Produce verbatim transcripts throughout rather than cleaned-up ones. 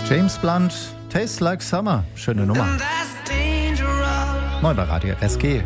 James Blunt, Tastes Like Summer. Schöne Nummer. Neu bei Radio R S G.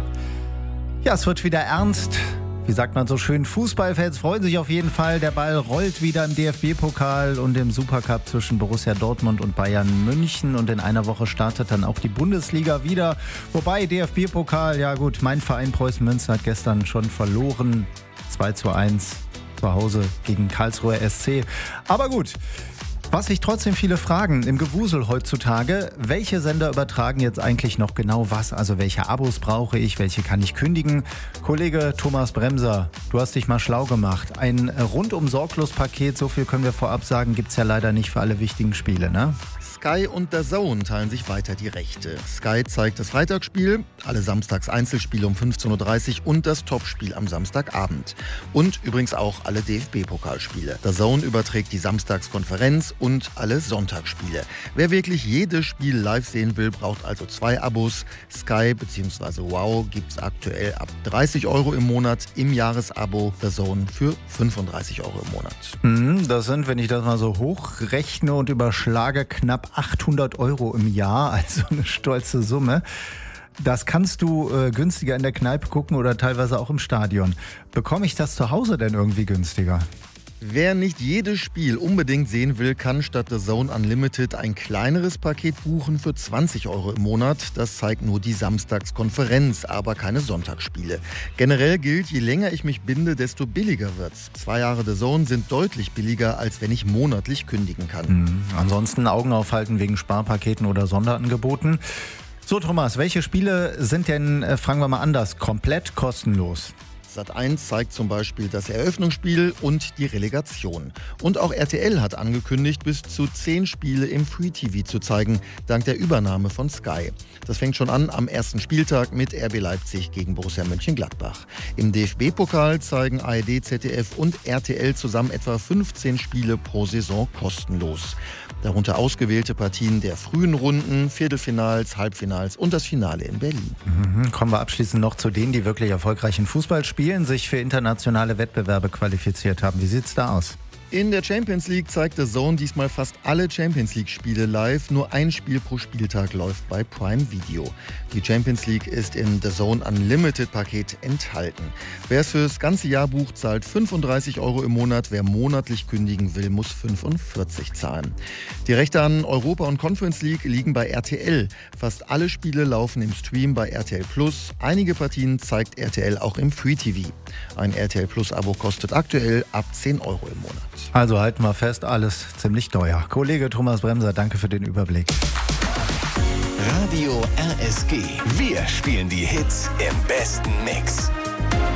Ja, es wird wieder ernst. Wie sagt man so schön, Fußballfans freuen sich auf jeden Fall. Der Ball rollt wieder im D F B-Pokal und im Supercup zwischen Borussia Dortmund und Bayern München. Und in einer Woche startet dann auch die Bundesliga wieder. Wobei D F B-Pokal, ja gut, mein Verein Preußen Münster hat gestern schon verloren. zwei zu eins zu Hause gegen Karlsruher S C. Aber gut. Was sich trotzdem viele fragen im Gewusel heutzutage, welche Sender übertragen jetzt eigentlich noch genau was? Also welche Abos brauche ich, welche kann ich kündigen? Kollege Thomas Bremser, du hast dich mal schlau gemacht. Ein Rundum-Sorglos-Paket, so viel können wir vorab sagen, gibt es ja leider nicht für alle wichtigen Spiele, ne? Sky und D A Z N teilen sich weiter die Rechte. Sky zeigt das Freitagsspiel, alle samstags Einzelspiele um fünfzehn Uhr dreißig und das Topspiel am Samstagabend. Und übrigens auch alle D F B-Pokalspiele. D A Z N überträgt die Samstagskonferenz und alle Sonntagsspiele. Wer wirklich jedes Spiel live sehen will, braucht also zwei Abos. Sky bzw. Wow gibt es aktuell ab dreißig Euro im Monat, im Jahresabo D A Z N für fünfunddreißig Euro im Monat. Mhm, das sind, wenn ich das mal so hochrechne und überschlage, knapp achthundert Euro im Jahr, also eine stolze Summe. Das kannst du äh, günstiger in der Kneipe gucken oder teilweise auch im Stadion. Bekomme ich das zu Hause denn irgendwie günstiger? Wer nicht jedes Spiel unbedingt sehen will, kann statt D A Z N Unlimited ein kleineres Paket buchen für zwanzig Euro im Monat. Das zeigt nur die Samstagskonferenz, aber keine Sonntagsspiele. Generell gilt, je länger ich mich binde, desto billiger wird's. Zwei Jahre D A Z N sind deutlich billiger, als wenn ich monatlich kündigen kann. Mhm. Ansonsten Augen aufhalten wegen Sparpaketen oder Sonderangeboten. So Thomas, welche Spiele sind denn, äh, fragen wir mal anders, komplett kostenlos? Sat eins zeigt zum Beispiel das Eröffnungsspiel und die Relegation. Und auch R T L hat angekündigt, bis zu zehn Spiele im Free-T V zu zeigen, dank der Übernahme von Sky. Das fängt schon an am ersten Spieltag mit R B Leipzig gegen Borussia Mönchengladbach. Im D F B-Pokal zeigen A R D, Z D F und R T L zusammen etwa fünfzehn Spiele pro Saison kostenlos. Darunter ausgewählte Partien der frühen Runden, Viertelfinals, Halbfinals und das Finale in Berlin. Mhm. Kommen wir abschließend noch zu denen, die wirklich erfolgreichen Fußball spielen, sich für internationale Wettbewerbe qualifiziert haben. Wie sieht's da aus? In der Champions League zeigt D A Z N diesmal fast alle Champions League-Spiele live. Nur ein Spiel pro Spieltag läuft bei Prime Video. Die Champions League ist im D A Z N Unlimited-Paket enthalten. Wer es fürs ganze Jahr bucht, zahlt fünfunddreißig Euro im Monat. Wer monatlich kündigen will, muss fünfundvierzig zahlen. Die Rechte an Europa und Conference League liegen bei R T L. Fast alle Spiele laufen im Stream bei R T L Plus. Einige Partien zeigt R T L auch im Free-T V. Ein R T L Plus-Abo kostet aktuell ab zehn Euro im Monat. Also halten wir fest, alles ziemlich teuer. Kollege Thomas Bremser, danke für den Überblick. Radio R S G. Wir spielen die Hits im besten Mix.